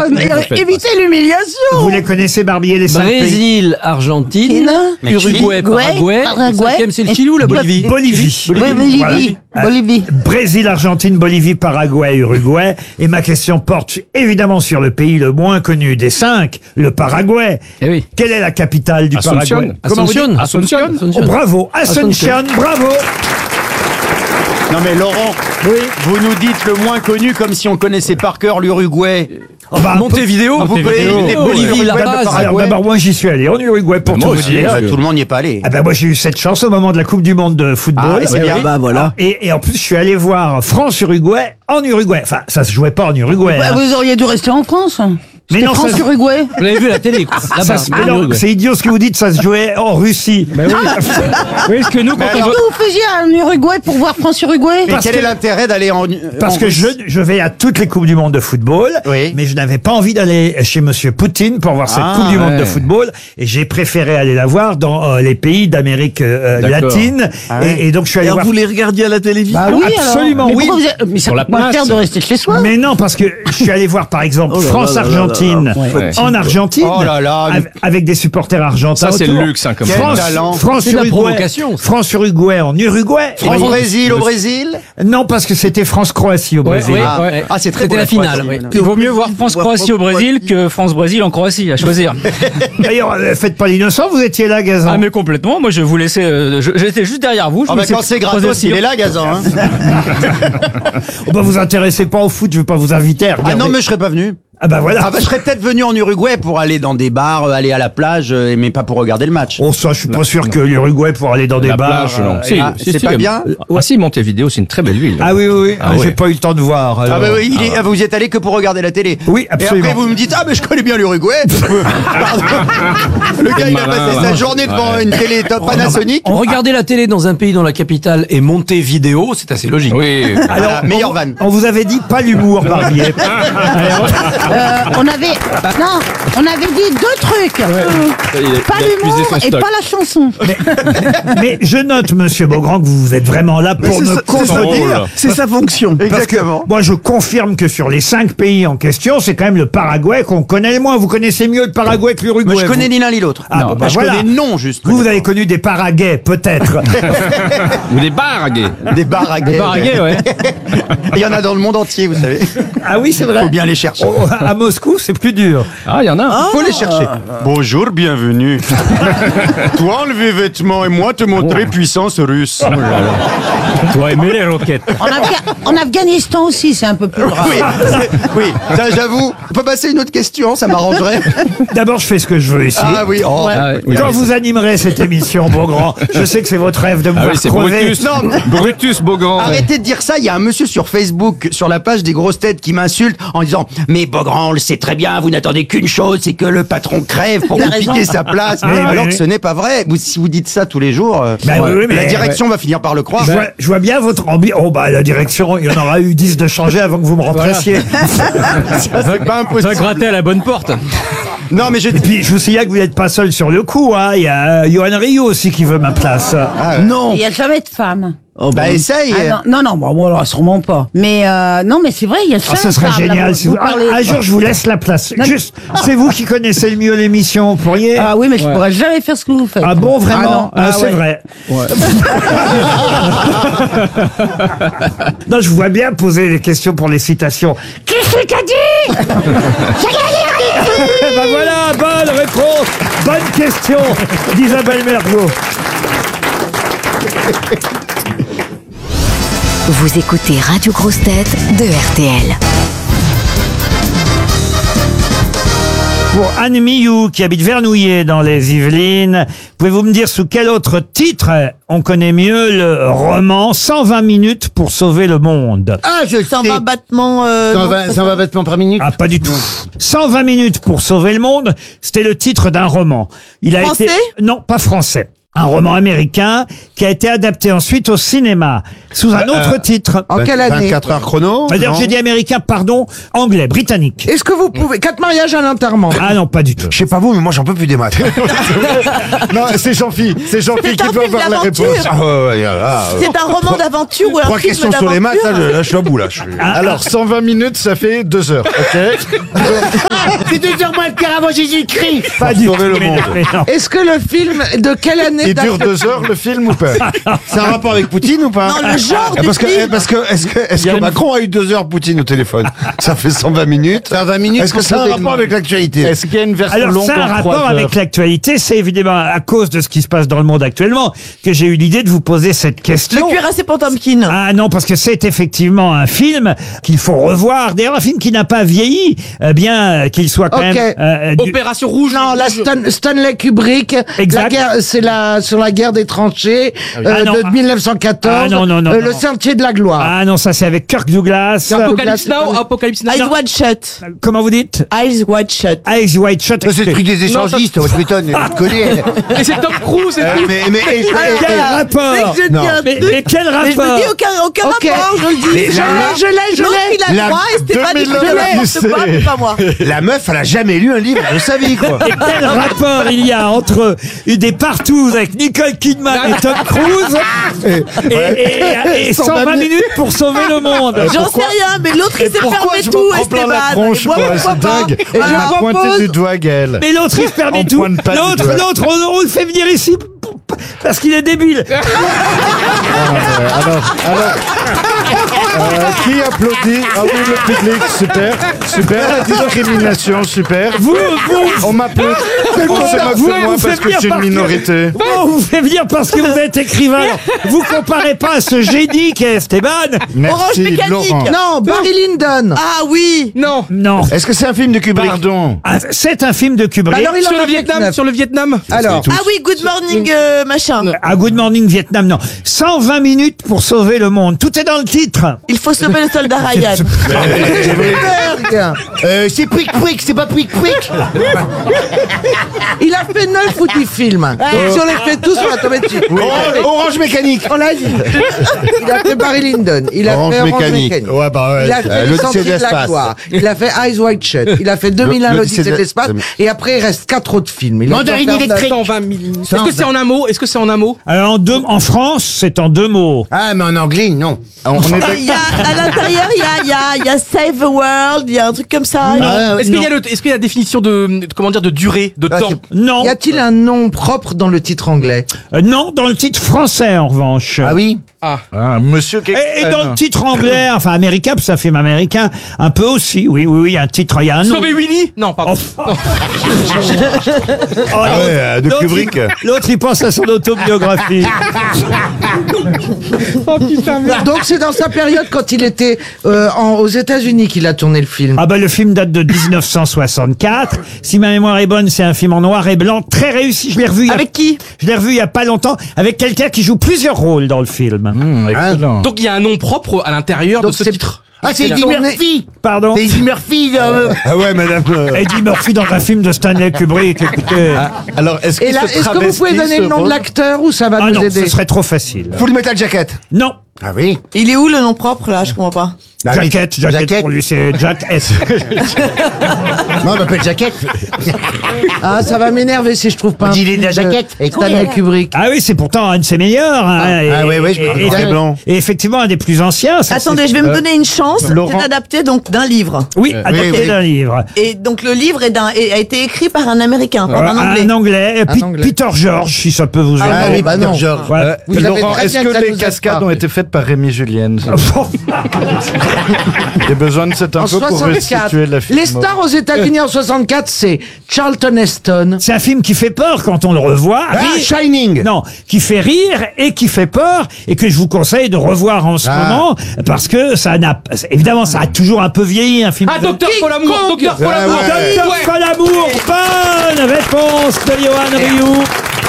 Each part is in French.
Évitez l'humiliation. Vous les connaissez, Barbier, les 5 pays? Brésil, Argentine, Chine, Uruguay, Paraguay. Le cinquième, c'est le Chili ou la Bolivie? Bolivie. Bolivie. Bolivie. Brésil, Argentine, Bolivie, Paraguay, Uruguay. Et ma question porte évidemment sur le pays le moins connu des 5, le Paraguay. Eh oui. Quelle est la capitale du Asunción. Paraguay? Comment vous dites? Asunción. Oh, bravo, Asunción, bravo. Non mais Laurent, vous nous dites le moins connu comme si on connaissait par cœur l'Uruguay. Oh, bah, Montevideo. Vous connaissez Bolivie, La Paz. alors d'abord, moi j'y suis allé en Uruguay pour tout vous dire. Tout le monde n'y est pas allé. Ah ben moi j'ai eu cette chance au moment de la Coupe du Monde de football. Ah, c'est bien. Bah voilà. Et en plus je suis allé voir France-Uruguay en Uruguay. Enfin ça se jouait pas en Uruguay. Bah, hein. vous auriez dû rester en France. Mais C'était non, ça- France-Uruguay. Vous l'avez vu à la télé, quoi. Ça, Là-bas, mais non, Uruguay. c'est idiot ce que vous dites, ça se jouait en Russie. Oui, parce que nous, quand on Qu'est-ce va... que vous faisiez en Uruguay pour voir France-Uruguay? Mais quel est l'intérêt d'aller en Parce que je vais à toutes les Coupes du Monde de football, Oui. mais je n'avais pas envie d'aller chez Monsieur Poutine pour voir cette Coupe du Monde de football, et j'ai préféré aller la voir dans les pays d'Amérique latine, et donc je suis allé voir. vous les regardiez à la télévision? Bah oui, absolument, alors. Mais oui. pourquoi vous êtes- Mais ça Sur la peut pas place. faire de rester chez soi. Mais non, parce que je suis allé voir par exemple Oh là là France-Argentine Ouais. en Argentine, Oh là là, avec des supporters argentins. Ça, c'est le autour. luxe, hein, comme Quel ça. talent. C'est de la France-Uruguay. provocation, ça. France-Uruguay en Uruguay. France-Brésil au Brésil. Non, parce que c'était France-Croatie au Brésil. oui. Ah, Ouais. ah, c'est très C'était beau, la finale, Croatie. oui. Il vaut mieux voir France-Croatie au Brésil que France-Brésil en Croatie, à choisir. D'ailleurs, faites pas l'innocent, vous étiez là, Gazan. Ah, mais complètement. Moi, je vous laissais, j'étais juste derrière vous. Je Ah me bah laissais quand c'est croiser gratos, aussi. il est là, Gazan. Hein. Oh, bah, vous intéressez pas au foot, je vais pas vous inviter à Ah regarder. non, mais je serais pas venu. Ah bah voilà. Ah bah je serais peut-être venu en Uruguay pour aller dans des bars, aller à la plage, mais pas pour regarder le match. Oh, ça, je suis pas sûr que l'Uruguay pour aller dans des La bars. plage, non. Si, ah, si, c'est si, pas bien Ah si, Montevideo, c'est une très belle ville. Ah oui, oui, oui. Ah J'ai ouais. pas eu le temps de voir. Ah alors. bah oui, vous y êtes allé que pour regarder la télé. Oui, absolument. Et après vous me dites ah mais je connais bien l'Uruguay. Pardon. Le gars il a malin, passé sa journée devant une télé top Panasonic. Regarder la télé dans un pays dont la capitale est Montevideo, c'est assez logique. Oui. Alors meilleure vanne. On vous avait dit pas l'humour, Barbier. On avait dit 2 trucs. Pas l'humour et pas la chanson. Mais je note, monsieur Beaugrand, que vous êtes vraiment là pour me contredire. C'est sa fonction. Parce que moi, je confirme que sur les 5 pays en question, c'est quand même le Paraguay qu'on connaît le moins. Vous connaissez mieux le Paraguay que l'Uruguay. Moi je connais vous. ni l'un ni l'autre. Ah, Non, bah je voilà. connais non juste. Vous avez connu des Paraguais, peut-être. Ou des bars à gays. Des bars à gays. Des bars à gays, ouais. Il y en a dans le monde entier, vous savez. Ah oui, c'est vrai. Faut bien les chercher. Oh, à Moscou, c'est plus dur. Ah, il y en a. Faut les chercher. Bonjour, bienvenue. Toi enlever vêtements et moi te montrer puissance russe. Toi, aimer les roquettes. En Afghanistan aussi, c'est un peu plus grave. Oui, ça j'avoue. On peut passer à une autre question, ça m'arrangerait. D'abord, je fais ce que je veux ici. Ah oui, oh. Ah, oui. Quand vous animerez cette émission, Beaugrand, je sais que c'est votre rêve de me Ah voir oui, c'est crever. Brutus. Non. Brutus Beaugrand. Arrêtez de dire ça, il y a un monsieur sur Facebook, sur la page des grosses têtes, qui m'insulte en disant « Mais Beaugrand, on le sait très bien, vous n'attendez qu'une chose, c'est que le patron crève pour vous piquer sa place. » Alors que ce n'est pas vrai. Si vous dites ça tous les jours, Bah oui, mais- la direction va finir par le croire. Je vois bien votre ambition. Oh bah la direction, il y en aura eu 10 de changer avant que vous me remplaciez. C'est pas Ça impossible. grattait à la bonne porte. Non, mais je... Et puis je vous signale que vous n'êtes pas seul sur le coup. Hein. Il y a Johan Rioux aussi qui veut ma place. Il n'y a jamais de femme. Bah essaye. Non, bon, alors, sûrement pas. Mais non, mais c'est vrai, il y a Ah, jamais ce de serait femme, là, génial. vous- Si vous vous... parlez- Un jour, je vous laisse la place. Juste, c'est vous qui connaissez le mieux l'émission. Vous pourriez. Ah oui, mais je pourrais jamais faire ce que vous faites. Ah bon, vraiment non. Ah, c'est ouais. vrai. Non, je vous vois bien poser des questions pour les citations. Qui c'est qu'a dit Ben voilà, bonne réponse, bonne question d'Isabelle Mergo. Vous écoutez Radio Grosse Tête de RTL. Pour Anne Millou, qui habite Vernouillet dans les Yvelines, pouvez-vous me dire sous quel autre titre on connaît mieux le roman 120 minutes pour sauver le monde? Ah, je 120 battements. 120 battements par minute. Ah, pas du tout. 120 minutes pour sauver le monde, c'était le titre d'un roman. Il a Français? été... Non, pas français. Un roman américain qui a été adapté ensuite au cinéma sous un autre titre. En quelle année 24 heures chrono. D'ailleurs, j'ai dit américain, pardon, anglais, britannique. Est-ce que vous pouvez... 4 mariages à l'enterrement. Ah non, pas du tout. Je sais pas vous, mais moi j'en peux plus des maths. Non, c'est Jean-Phi. C'est Jean-Phi qui un peut film avoir la d'aventure. réponse. Ah ouais, là, C'est un roman d'aventure ou un trois film questions sur les maths, d'aventure. là, je suis à bout là. Ah, Alors 120 minutes, ça fait 2 heures, ok. C'est 2 heures moins le quart avant Jésus-Christ. Pas du tout. Sauver le monde. Mais non. Est-ce que le film, de quelle année Il dure 2 heures le film ou pas? C'est un rapport avec Poutine ou pas? Non, le genre du Parce que, film. est-ce que Macron a eu 2 heures Poutine au téléphone? Ça fait 120 minutes. 120 minutes. Est-ce que ça a un rapport avec l'actualité? Est-ce qu'il y a une version Alors, longue ça a un en rapport 3 heures avec l'actualité. C'est évidemment à cause de ce qui se passe dans le monde actuellement que j'ai eu l'idée de vous poser cette question. Le cuirassé Potemkin. Ah non, parce que c'est effectivement un film qu'il faut revoir. D'ailleurs, un film qui n'a pas vieilli, bien qu'il soit quand Ok. même... Opération Rouge. Non, Stanley Kubrick. Exact. La guerre, c'est sur la guerre des tranchées Ah non. de 1914. Ah non, non, non, Le non. Sentier de la gloire. Ah non, ça c'est avec Kirk Douglas. Apocalypse Now, Apocalypse Now. Eyes Wide Shut. Comment vous dites? Eyes Wide Shut. Eyes Wide Shut. C'est le truc des échangistes, tu m'étonnes, tu connais. Et c'est Tom Cruise et tout. Quel rapport? Je dis un Mais truc. quel Mais je rapport? me dis aucun Ok. rapport, je le dis. Je L'autre, l'ai. il a droit et c'était pas 2000 n'importe quoi, mais pas moi. La meuf, elle a jamais lu un livre de sa vie, quoi. Et quel rapport il y a entre des partous avec Nicole Kidman et Tom Cruise et 120 minutes pour sauver le monde? J'en sais rien, mais l'autre il s'est Pourquoi fermé je tout, me prends plein la Esteban. tronche, Moi, quoi? pourquoi C'est pas? dingue. Et Elle je m'a pointé propose. du doigt, Gaël. Mais l'autre il se permet En tout. pointe pas du L'autre, doigt. on le fait venir ici parce qu'il est débile. Qui applaudit? Ah oui, le public, super. Super, la discrimination, super. On m'applaudit. On se moque vous, de moi vous parce faites que je suis bien une minorité. On vous fait venir parce que vous êtes écrivain. Alors, vous comparez pas à ce génie qu'est Esteban. Orange Merci, Mécanique. Laurent. Non, Barry Lyndon. Ah oui. Non. Non. Est-ce que c'est un film de Kubrick? Pardon. Ah, c'est un film de Kubrick. Alors, il en Sur a le fait Vietnam, 9. sur le Vietnam. Alors, Ah oui, Good Morning, machin. À Good Morning Vietnam, non. 120 minutes pour sauver le monde. Tout est dans le titre. Il faut sauver le soldat Ryan. Berg. C'est Pouic Pouic, c'est pas Pouic Pouic. Il a fait 9 ou 10 films. Donc, si on les fait tous, on va tomber dessus. Orange Mécanique. On l'a dit. Il a fait Barry Lyndon. Il a Orange fait Orange Mécanique. Mécanique. Ouais, bah ouais. Il a fait le l'Odyssée Sentier de de la l'espace. gloire. Il a fait Eyes Wide Shut. Il a fait 2001 l'Odyssée de l'espace. Et après, il reste 4 autres films. Il a Mandarine dû en faire électrique. 120 000. Est-ce que c'est en un mot? Est-ce que c'est en un mot? Alors, en France, c'est en 2 mots. Ah, mais en anglais, non. Il y a, à l'intérieur, il y a Save the World, il y a un truc comme ça. Est-ce qu'il y a est-ce qu'il y a la définition de comment dire de durée, de temps? Non. Y a-t-il un nom propre dans le titre anglais? Non, dans le titre français, en revanche. Ah oui. Monsieur Et dans le titre anglais, enfin américain, parce que c'est un film américain, un peu aussi, oui, un titre, il y a un nom. Sauver Willy? Non, pardon. Oh, de l'autre, Kubrick. L'autre, il pense à son autobiographie. Donc c'est dans sa période quand il était aux États-Unis qu'il a tourné le film. Ah bah le film date de 1964. Si ma mémoire est bonne, c'est un film en noir et blanc, très réussi. Je l'ai revu. Avec qui? Je l'ai revu il y a pas longtemps, avec quelqu'un qui joue plusieurs rôles dans le film. Excellent. Donc il y a un nom propre à l'intérieur de Donc ce c'est- titre. Ah, c'est Eddie Murphy. Pardon. C'est Eddie Murphy. Ah ouais, madame. Eddie Murphy dans un film de Stanley Kubrick. Écoutez. Alors, est-ce Et là, est-ce que vous pouvez donner le nom de l'acteur ou ça va Ah nous non, aider? ce serait trop facile. Full Metal Jacket. Non. Ah oui. Il est où le nom propre là? Je comprends pas. Jacket pour lui, c'est Jack S. Non, on m'appelle Jacket. Ah, ça va m'énerver si je trouve pas. On dit un il est de la film jaquette. Stanley Kubrick. Ah oui, c'est pourtant un de ses meilleurs. Hein, Ah ouais, ouais, je me et, rappelle. blanc. et effectivement, un des plus anciens. Ça, Attendez, je vais me donner une chance. Laurent. C'est adapté donc d'un livre. Oui, adapté oui. d'un livre. Et donc le livre a été écrit par un Américain, par un Anglais. Un anglais. Anglais. Peter George, si ça peut vous aider. Ah oui, bah non. Voilà. Vous savez Laurent, très est-ce bien que que ça les nous aide cascades pas. ont été faites par Rémi Julienne? J'ai besoin de cette En info pour 64. restituer la film. Les stars aux États-Unis en 64, c'est Charlton Heston. C'est un film qui fait peur quand on le revoit. Ah, Rire- Shining. Non, qui fait rire et qui fait peur et que je vous conseille de revoir en ce moment parce que ça n'a évidemment ça a toujours un peu vieilli un film. Ah, de- Docteur Folamour, Docteur Folamour. ouais. Docteur Folamour, bonne réponse de Johan Rioux.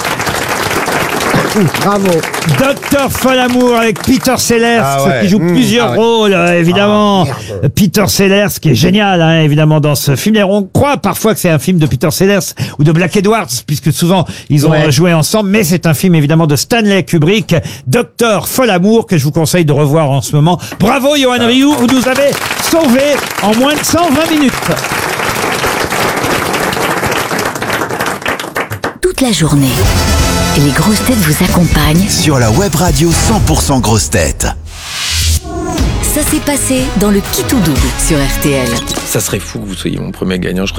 Bravo. Docteur Folamour avec Peter Sellers Ah ouais. qui joue plusieurs rôles évidemment. Peter Sellers qui est génial hein, évidemment dans ce film. Et on croit parfois que c'est un film de Peter Sellers ou de Black Edwards puisque souvent ils ont joué ensemble, mais c'est un film évidemment de Stanley Kubrick, Docteur Folamour que je vous conseille de revoir en ce moment. Bravo Johan Rioux, vous nous avez sauvés en moins de 120 minutes. Toute la journée, les grosses têtes vous accompagnent. Sur la web radio 100% grosses têtes. Ça s'est passé dans le Qui tout double sur RTL. Ça serait fou que vous soyez mon premier gagnant.